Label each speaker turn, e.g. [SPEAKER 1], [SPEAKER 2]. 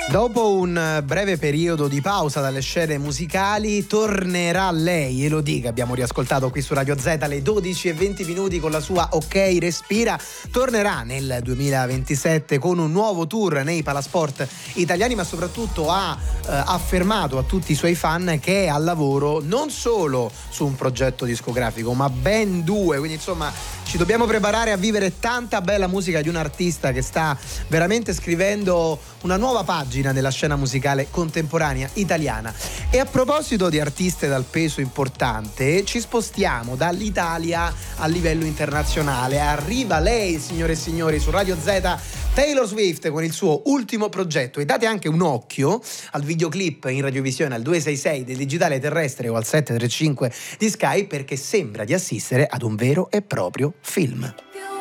[SPEAKER 1] Dopo un breve periodo di pausa dalle scene musicali, tornerà lei, e lo dica, abbiamo riascoltato qui su Radio Z alle 12:20 con la sua Ok Respira. Tornerà nel 2027 con un nuovo tour nei palasport italiani, ma soprattutto ha affermato a tutti i suoi fan che è al lavoro non solo su un progetto discografico, ma ben due. Quindi insomma ci dobbiamo preparare a vivere tanta bella musica di un artista che sta veramente scrivendo una nuova pagina nella scena musicale contemporanea italiana. E a proposito di artiste dal peso importante, ci spostiamo dall'Italia a livello internazionale. Arriva lei, signore e signori, su Radio Z, Taylor Swift con il suo ultimo progetto, e date anche un occhio al videoclip in radiovisione al 266 del digitale terrestre o al 735 di Sky, perché sembra di assistere ad un vero e proprio film.